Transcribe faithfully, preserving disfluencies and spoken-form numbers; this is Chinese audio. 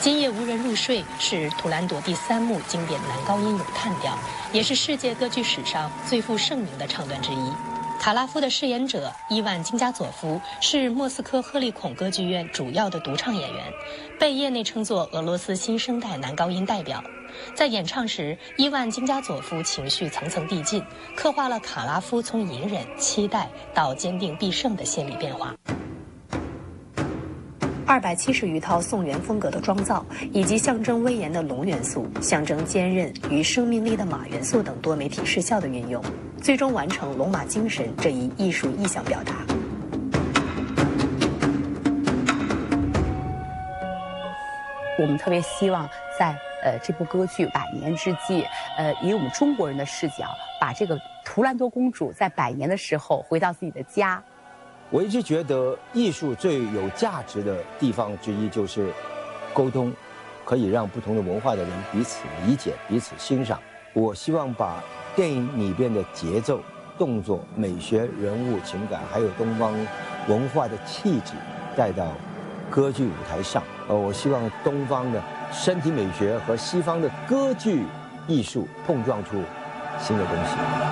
今夜无人入睡是图兰朵第三幕经典男高音咏叹调，也是世界歌剧史上最负盛名的唱段之一。卡拉夫的饰演者伊万金加佐夫是莫斯科赫利孔歌剧院主要的独唱演员，被业内称作俄罗斯新生代男高音代表。在演唱时，伊万金加佐夫情绪层层递进，刻画了卡拉夫从隐忍、期待到坚定必胜的心理变化。二百七十余套宋元风格的妆造，以及象征威严的龙元素、象征坚韧与生命力的马元素等多媒体视效的运用，最终完成龙马精神这一艺术意象表达。 我们特别希望在呃这部歌剧百年之际，呃以我们中国人的视角，把这个图兰朵公主在百年的时候回到自己的家。 我一直觉得艺术最有价值的地方之一就是沟通，可以让不同的文化的人彼此理解、彼此欣赏。我希望把电影里边的节奏、动作、美学、人物情感，还有东方文化的气质带到歌剧舞台上。呃，我希望东方的身体美学和西方的歌剧艺术碰撞出新的东西。